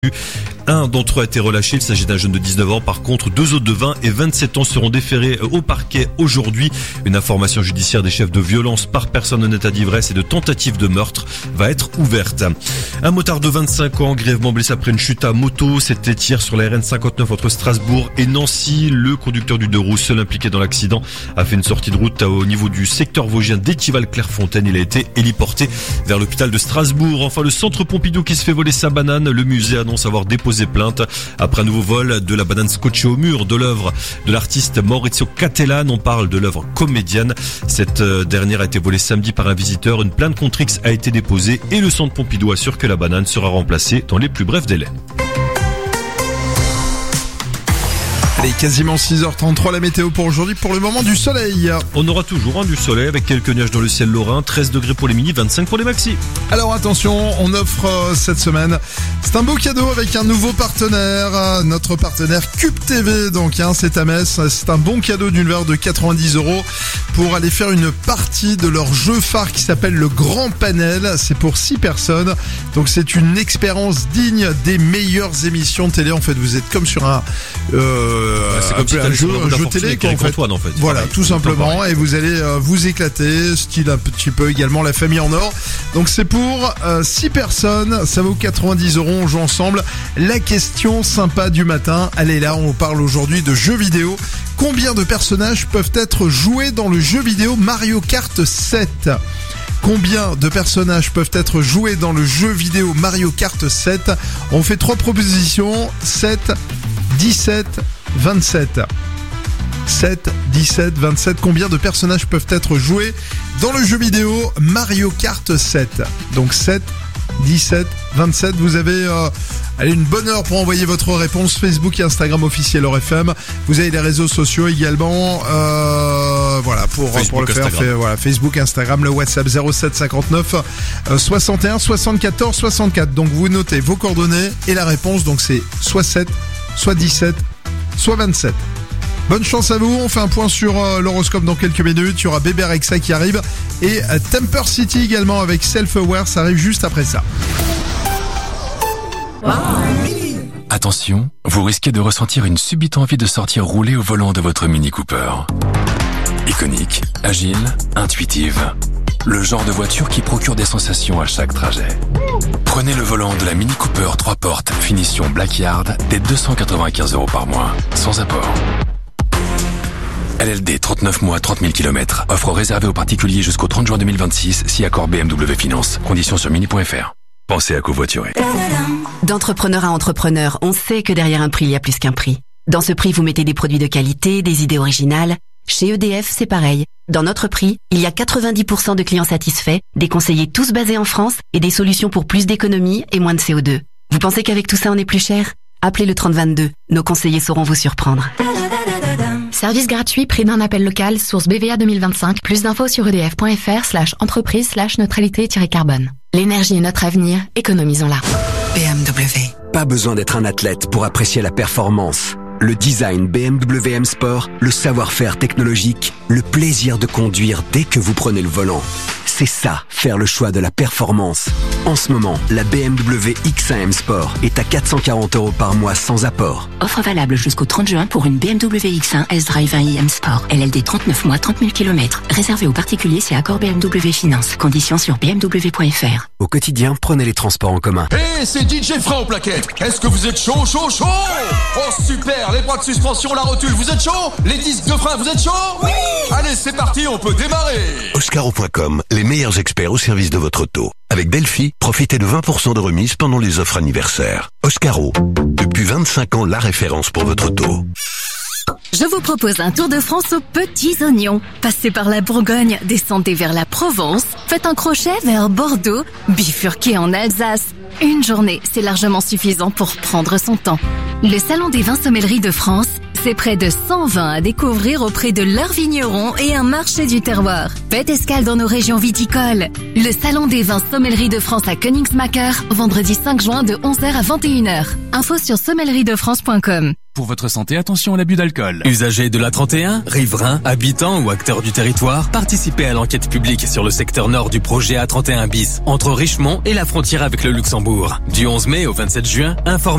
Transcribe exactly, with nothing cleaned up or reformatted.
Un d'entre eux a été relâché, il s'agit d'un jeune de dix-neuf ans. Par contre, deux autres de vingt et vingt-sept ans seront déférés au parquet aujourd'hui. Une information judiciaire des chefs de violence par personne en état d'ivresse et de tentative de meurtre va être ouverte. Un motard de vingt-cinq ans, grièvement blessé après une chute à moto. C'était hier sur la R N cinquante-neuf entre Strasbourg et Nancy. Le conducteur du deux roues, seul impliqué dans l'accident, a fait une sortie de route au niveau du secteur vosgien d'Étival-Clairefontaine. Il a été héliporté vers l'hôpital de Strasbourg. Enfin, le centre Pompidou qui se fait voler sa banane. Le musée annonce avoir déposé plainte après un nouveau vol de la banane scotchée au mur de l'œuvre de l'artiste Maurizio Cattelan. On parle de l'œuvre comédienne. Cette dernière a été volée samedi par un visiteur. Une plainte contre X a été déposée et le centre Pompidou assure que la banane sera remplacée dans les plus brefs délais. Allez, quasiment six heures trente-trois, la météo pour aujourd'hui. Pour le moment, du soleil. On aura toujours hein, du soleil avec quelques nuages dans le ciel lorrain. treize degrés pour les mini, vingt-cinq pour les maxi. Alors attention, on offre euh, cette semaine, c'est un beau cadeau avec un nouveau partenaire, euh, notre partenaire Cube T V. Donc hein, c'est à Metz, c'est un bon cadeau d'une valeur de quatre-vingt-dix euros pour aller faire une partie de leur jeu phare qui s'appelle le Grand Panel. C'est pour six personnes. Donc c'est une expérience digne des meilleures émissions de télé. En fait, vous êtes comme sur un... Euh, Ouais, c'est comme si un jeu, un jeu télé quoi, en fait. Antoine, en fait. Voilà, pareil, tout simplement, et vous allez euh, vous éclater, style un petit peu également la famille en or. Donc c'est pour euh, six personnes, ça vaut quatre-vingt-dix euros, on joue ensemble. La question sympa du matin, elle est là, on parle aujourd'hui de jeux vidéo. Combien de personnages peuvent être joués dans le jeu vidéo Mario Kart sept ? Combien de personnages peuvent être joués dans le jeu vidéo Mario Kart sept ? On fait trois propositions, sept, dix-sept, vingt-sept. sept, dix-sept, vingt-sept. Combien de personnages peuvent être joués dans le jeu vidéo Mario Kart sept ? Donc sept, dix-sept, vingt-sept. Vous avez euh, allez, une bonne heure pour envoyer votre réponse. Facebook et Instagram officiel O R F M. Vous avez les réseaux sociaux également. Euh, voilà, pour, pour le faire. Fait, voilà, Facebook, Instagram, le WhatsApp zéro sept cinquante-neuf soixante et un soixante-quatorze soixante-quatre. Donc vous notez vos coordonnées et la réponse. Donc c'est soit sept, soit dix-sept, soit vingt-sept. Bonne chance à vous, on fait un point sur euh, l'horoscope dans quelques minutes. Il y aura Bébé Rexha qui arrive et euh, Temper City également avec Self Aware, ça arrive juste après ça. Attention, vous risquez de ressentir une subite envie de sortir rouler au volant de votre Mini Cooper. Iconique, agile, intuitive. Le genre de voiture qui procure des sensations à chaque trajet. Prenez le volant de la Mini Cooper trois portes, finition Blackyard, dès deux cent quatre-vingt-quinze euros par mois, sans apport. L L D trente-neuf mois, trente mille kilomètres. Offre réservée aux particuliers jusqu'au trente juin deux mille vingt-six, si accord B M W Finance. Conditions sur mini point F R. Pensez à covoiturer. D'entrepreneur à entrepreneur, on sait que derrière un prix, il y a plus qu'un prix. Dans ce prix, vous mettez des produits de qualité, des idées originales. Chez E D F, c'est pareil. Dans notre prix, il y a quatre-vingt-dix pour cent de clients satisfaits, des conseillers tous basés en France et des solutions pour plus d'économie et moins de C O deux. Vous pensez qu'avec tout ça, on est plus cher ? Appelez le trente vingt-deux. Nos conseillers sauront vous surprendre. Service gratuit, prix d'un appel local, source B V A deux mille vingt-cinq. Plus d'infos sur edf.fr slash entreprise slash neutralité-carbone. L'énergie est notre avenir, économisons-la. B M W. Pas besoin d'être un athlète pour apprécier la performance. Le design B M W M Sport, le savoir-faire technologique, le plaisir de conduire dès que vous prenez le volant. C'est ça, faire le choix de la performance. En ce moment, la B M W X un M Sport est à quatre cent quarante euros par mois sans apport. Offre valable jusqu'au trente juin pour une B M W X un S-Drive un i M Sport. L L D trente-neuf mois, trente mille kilomètres. Réservé aux particuliers, c'est accord B M W Finance. Conditions sur b m w point f r. Au quotidien, prenez les transports en commun. Hé, hey, c'est D J Fra au plaquette. Est-ce que vous êtes chaud, chaud, chaud? Oh super, les bras de suspension, la rotule, vous êtes chaud? Les disques de frein, vous êtes chaud? Oui. Allez, c'est parti, on peut démarrer. Oscaro point com, les meilleurs experts au service de votre auto. Avec Delphi, profitez de vingt pour cent de remise pendant les offres anniversaires. Oscaro, depuis vingt-cinq ans, la référence pour votre auto. Je vous propose un tour de France aux petits oignons. Passez par la Bourgogne, descendez vers la Provence, faites un crochet vers Bordeaux, bifurquez en Alsace. Une journée, c'est largement suffisant pour prendre son temps. Le Salon des vins sommelleries de France, c'est près de cent vins à découvrir auprès de leurs vignerons et un marché du terroir. Faites escale dans nos régions viticoles. Le Salon des vins sommelleries de France à Königsmacker, vendredi cinq juin de onze heures à vingt et une heures. Info sur sommellerie de france point com. Pour votre santé, attention à l'abus d'alcool. Usagers de l'A trente et un, riverains, habitants ou acteurs du territoire, participez à l'enquête publique sur le secteur nord du projet A trente et un bis, entre Richemont et la frontière avec le Luxembourg. Du onze mai au vingt-sept juin, informez